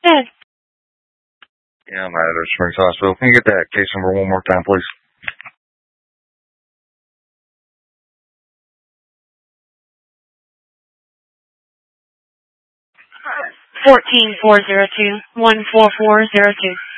Dead. Yeah, I'm at Springs Hospital. Can you get that case number one more time, please? 14402. 14402.